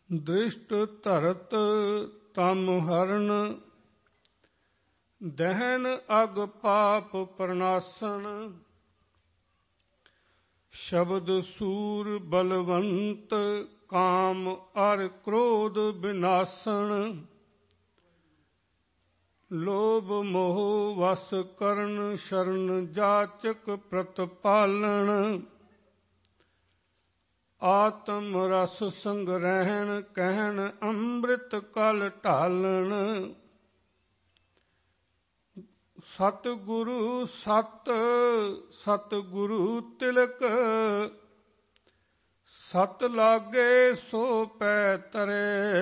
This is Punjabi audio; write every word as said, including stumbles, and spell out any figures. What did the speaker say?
ਦ੍ਰਿਸ਼ਟ ਧਰਤ ਤਮ ਹਰਨ, ਦਹਿਨ ਅਗ ਪਾਪ ਪ੍ਰਨਾਸਨ। ਸ਼ਬਦ ਸੂਰ ਬਲਵੰਤ, ਕਾਮ ਅਰ ਕ੍ਰੋਧ ਵਿਨਾਸਨ। ਲੋਭ ਮੋਹ ਵਸ ਕਰਨ, ਸ਼ਰਨ ਜਾਚਕ ਪ੍ਰਤਪਾਲਨ। ਆਤਮ ਰਸ ਸੰਗ੍ਰਹਿਣ, ਕਹਿਣ ਅੰਮ੍ਰਿਤ ਕਲ ਢਾਲਣ। ਸਤਿਗੁਰੂ ਸਤ ਸਤਿਗੁਰੂ ਤਿਲਕ, ਸਤ ਲਾਗੇ ਸੋ ਪੈ ਤਰੇ।